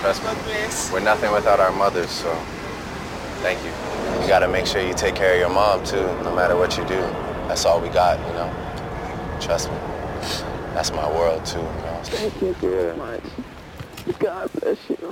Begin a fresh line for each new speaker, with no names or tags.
Trust me.
God bless.
We're nothing without our mothers, so thank you. You gotta make sure you take care of your mom, too, no matter what you do. That's all we got, you know? Trust me. That's my world, too, you know?
Thank you so much. God bless you.